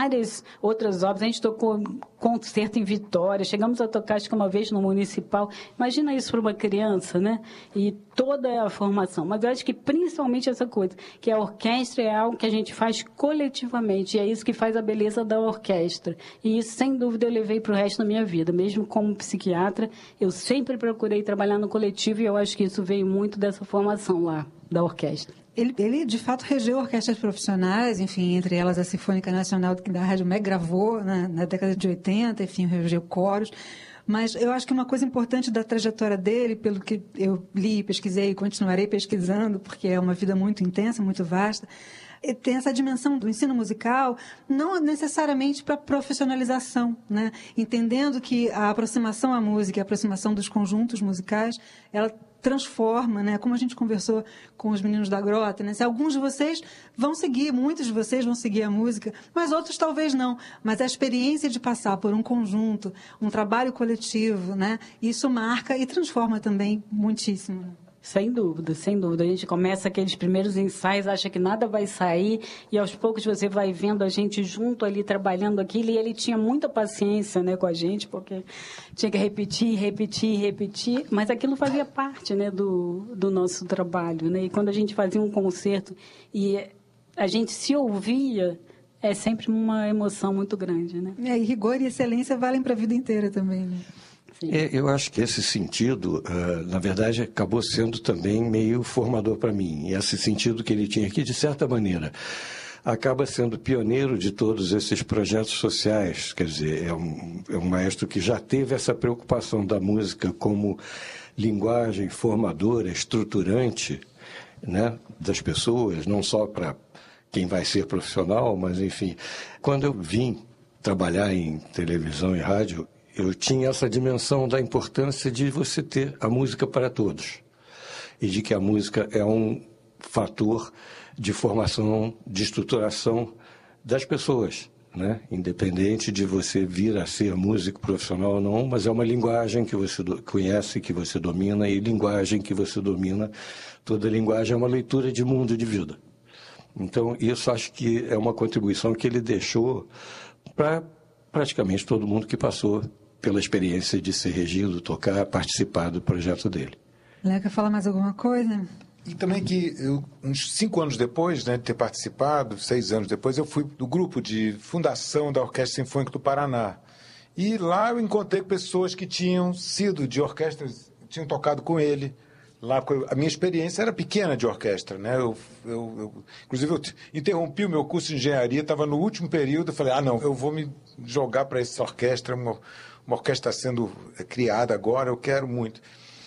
várias outras obras. A gente tocou concerto em Vitória, chegamos a tocar, acho que uma vez no Municipal. Imagina isso para uma criança, né? E toda a formação. Mas eu acho que principalmente essa coisa, que a orquestra é algo que a gente faz coletivamente, e é isso que faz a beleza da orquestra. E isso, sem dúvida, eu levei para o resto da minha vida. Mesmo como psiquiatra, eu sempre procurei trabalhar no coletivo, e eu acho que isso veio muito dessa formação lá, da orquestra. Ele, de fato, regeu orquestras profissionais, enfim, entre elas a Sinfônica Nacional da Rádio MEC, gravou na década de 80, enfim, regeu coros. Mas eu acho que uma coisa importante da trajetória dele, pelo que eu li, pesquisei e continuarei pesquisando, porque é uma vida muito intensa, muito vasta, tem essa dimensão do ensino musical, não necessariamente para profissionalização, né? Entendendo que a aproximação à música, a aproximação dos conjuntos musicais, ela transforma, né? Como a gente conversou com os meninos da Grota, né? Se alguns de vocês vão seguir, muitos de vocês vão seguir a música, mas outros talvez não. Mas a experiência de passar por um conjunto, um trabalho coletivo, né? Isso marca e transforma também muitíssimo. Sem dúvida, sem dúvida. A gente começa aqueles primeiros ensaios, acha que nada vai sair, e aos poucos você vai vendo a gente junto ali, trabalhando aquilo, e ele tinha muita paciência, né, com a gente, porque tinha que repetir, mas aquilo fazia parte, né, do nosso trabalho, né? E quando a gente fazia um concerto e a gente se ouvia, é sempre uma emoção muito grande, né? E rigor e excelência valem para a vida inteira também, né? Eu acho que esse sentido, na verdade, acabou sendo também meio formador para mim. E esse sentido que ele tinha aqui, de certa maneira, acaba sendo pioneiro de todos esses projetos sociais. Quer dizer, é um maestro que já teve essa preocupação da música como linguagem formadora, estruturante, né, das pessoas, não só para quem vai ser profissional, mas, enfim. Quando eu vim trabalhar em televisão e rádio, eu tinha essa dimensão da importância de você ter a música para todos. E de que a música é um fator de formação, de estruturação das pessoas, né? Independente de você vir a ser músico profissional ou não, mas é uma linguagem que você conhece, que você domina, e linguagem que você domina, toda linguagem é uma leitura de mundo de vida. Então, isso acho que é uma contribuição que ele deixou para praticamente todo mundo que passou pela experiência de ser regido, tocar, participar do projeto dele. Léo, quer falar mais alguma coisa? E também que uns 5 anos depois, né, de ter participado, 6 anos depois, eu fui do grupo de fundação da Orquestra Sinfônica do Paraná. E lá eu encontrei pessoas que tinham sido de orquestras, tinham tocado com ele. Lá, a minha experiência era pequena de orquestra, né? Inclusive, eu interrompi o meu curso de engenharia, estava no último período, falei, não, eu vou me jogar para essa orquestra, uma orquestra está sendo criada agora, eu quero muito.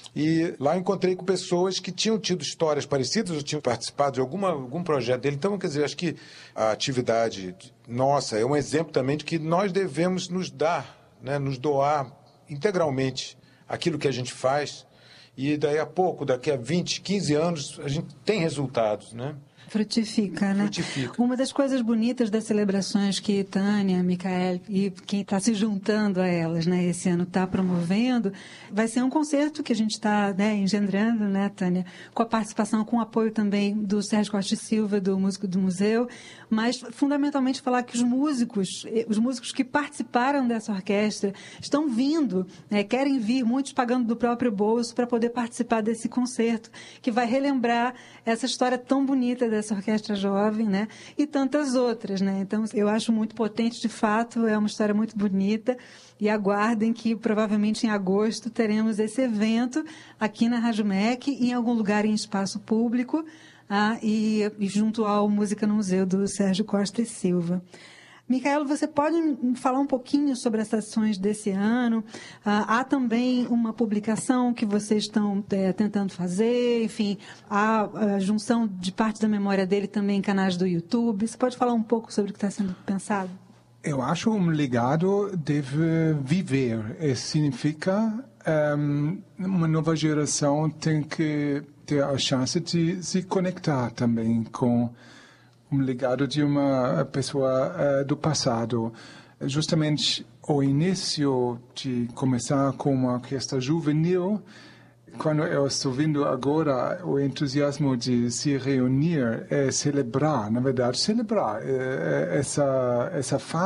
E lá eu encontrei com pessoas que tinham tido histórias parecidas, ou tinham participado de algum projeto dele. Então, quer dizer, acho que a atividade nossa é um exemplo também de que nós devemos nos dar, né, nos doar integralmente aquilo que a gente faz, e daí a pouco, daqui a 20, 15 anos, a gente tem resultados, né? Frutifica, né? Frutifica. Uma das coisas bonitas das celebrações que Tânia, Micael e quem está se juntando a elas, né, esse ano está promovendo, vai ser um concerto que a gente está, né, engendrando, né, Tânia, com a participação, com o apoio também do Sérgio Costa e Silva, do músico do museu, mas fundamentalmente falar que os músicos que participaram dessa orquestra estão vindo, né, querem vir, muitos pagando do próprio bolso para poder participar desse concerto, que vai relembrar essa história tão bonita dessa orquestra jovem, né? E tantas outras, né? Então, eu acho muito potente, de fato, é uma história muito bonita, e aguardem que provavelmente em agosto teremos esse evento aqui na Rádio MEC, em algum lugar em espaço público, e junto ao Música no Museu do Sérgio Costa e Silva. Micael, você pode falar um pouquinho sobre as ações desse ano? Há também uma publicação que vocês estão tentando fazer, enfim, há a junção de parte da memória dele também em canais do YouTube. Você pode falar um pouco sobre o que está sendo pensado? Eu acho um legado deve viver. Isso significa uma nova geração tem que ter a chance de se conectar também com um legado de uma pessoa do passado. Justamente o início de começar com uma orquestra juvenil, quando eu estou vendo agora o entusiasmo de se reunir, celebrar, na verdade, celebrar essa fase